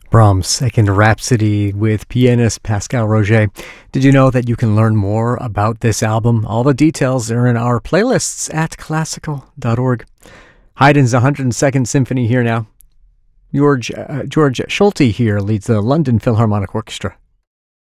Brahms' Second Rhapsody with pianist Pascal Roger. Did you know that you can learn more about this album? All the details are in our playlists at classical.org. Haydn's 102nd Symphony here now. George Schulte here leads the London Philharmonic Orchestra.